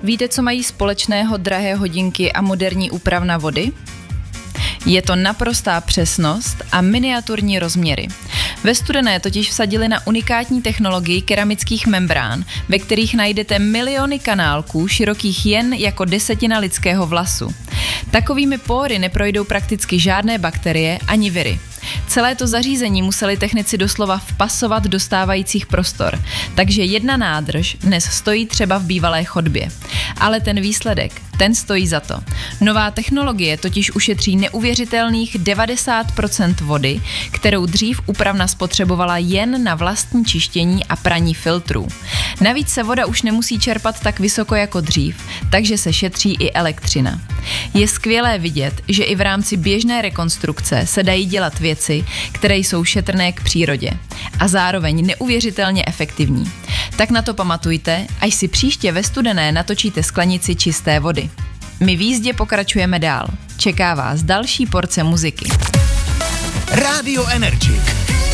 Víte, co mají společného drahé hodinky a moderní úpravna vody? Je to naprostá přesnost a miniaturní rozměry. Ve Studené totiž vsadili na unikátní technologii keramických membrán, ve kterých najdete miliony kanálků širokých jen jako 1/10 lidského vlasu. Takovými pory neprojdou prakticky žádné bakterie ani viry. Celé to zařízení museli technici doslova vpasovat do stávajících prostor, takže jedna nádrž dnes stojí třeba v bývalé chodbě. Ale ten výsledek, ten stojí za to. Nová technologie totiž ušetří neuvěřitelných 90% vody, kterou dřív úpravna spotřebovala jen na vlastní čištění a praní filtrů. Navíc se voda už nemusí čerpat tak vysoko jako dřív, takže se šetří i elektřina. Je skvělé vidět, že i v rámci běžné rekonstrukce se dají dělat věci, které jsou šetrné k přírodě a zároveň neuvěřitelně efektivní. Tak na to pamatujte, až si příště ve Studené natočíte sklenici čisté vody. My v jízdě pokračujeme dál. Čeká vás další porce muziky. Radio Energy.